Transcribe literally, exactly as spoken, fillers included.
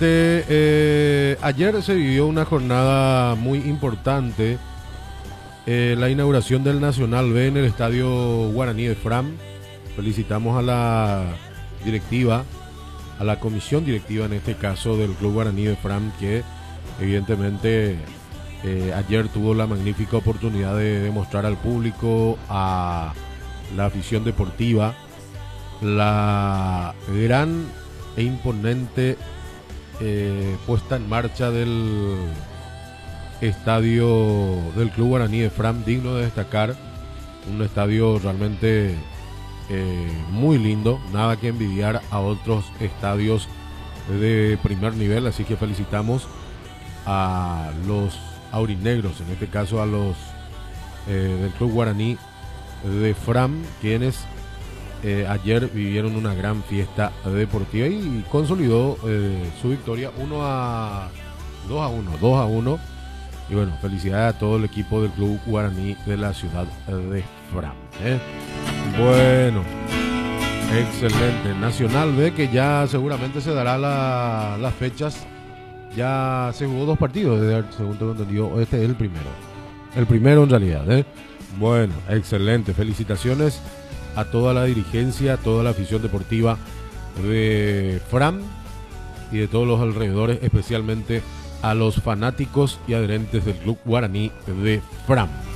Eh, eh, ayer se vivió una jornada muy importante, eh, la inauguración del Nacional B en el Estadio Guaraní de Fram. Felicitamos a la directiva, a la comisión directiva en este caso del Club Guaraní de Fram, que evidentemente eh, ayer tuvo la magnífica oportunidad de demostrar al público, a la afición deportiva, la gran e imponente eh, puesta en marcha del estadio del Club Guaraní de Fram, digno de destacar, un estadio realmente eh, muy lindo, nada que envidiar a otros estadios de primer nivel, así que felicitamos a los aurinegros, en este caso a los eh, del Club Guaraní de Fram, quienes Eh, ayer vivieron una gran fiesta deportiva y consolidó eh, su victoria uno a dos a uno, dos a uno. Y bueno, felicidades a todo el equipo del Club Guaraní de la ciudad de Fram. ¿eh? Bueno, excelente. Nacional B, que ya seguramente se dará la, las fechas. Ya se jugó dos partidos, según tengo entendido. Este es el primero. El primero en realidad. ¿eh? Bueno, excelente. Felicitaciones a toda la dirigencia, a toda la afición deportiva de Fram y de todos los alrededores, especialmente a los fanáticos y adherentes del Club Guaraní de Fram.